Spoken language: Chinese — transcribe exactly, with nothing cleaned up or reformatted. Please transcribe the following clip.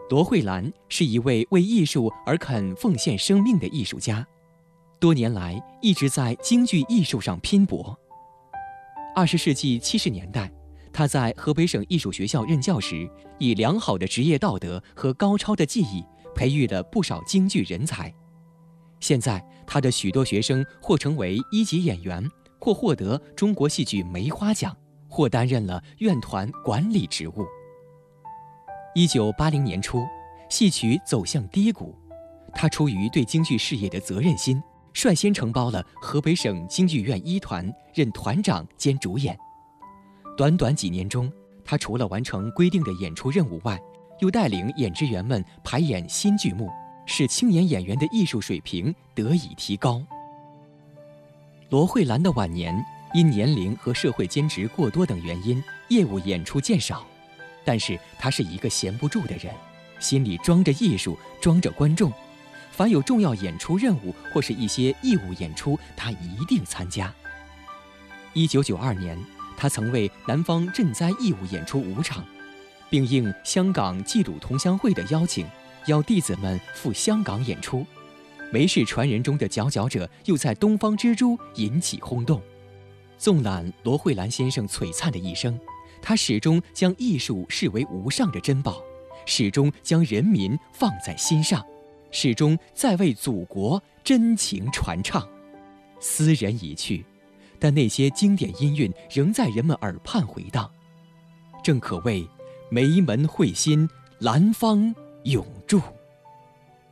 罗慧兰是一位为艺术而肯奉献生命的艺术家，多年来一直在京剧艺术上拼搏。二十世纪七十年代，他在河北省艺术学校任教时，以良好的职业道德和高超的技艺，培育了不少京剧人才。现在，他的许多学生或成为一级演员，或获得中国戏剧梅花奖，或担任了院团管理职务。一九八零年初，戏曲走向低谷，他出于对京剧事业的责任心，率先承包了河北省京剧院一团，任团长兼主演。短短几年中，他除了完成规定的演出任务外，又带领演职员们排演新剧目，使青年演员的艺术水平得以提高。罗慧兰的晚年因年龄和社会兼职过多等原因，业务演出渐少。但是他是一个闲不住的人，心里装着艺术，装着观众。凡有重要演出任务或是一些义务演出，他一定参加。一九九二年，他曾为南方赈灾义务演出五场，并应香港济鲁同乡会的邀请，邀弟子们赴香港演出。梅氏传人中的佼佼者又在东方之珠引起轰动。纵览罗慧兰先生璀璨的一生，他始终将艺术视为无上的珍宝，始终将人民放在心上，始终在为祖国真情传唱。斯人已去，但那些经典音韵仍在人们耳畔回荡，正可谓梅门慧心，兰芳永驻。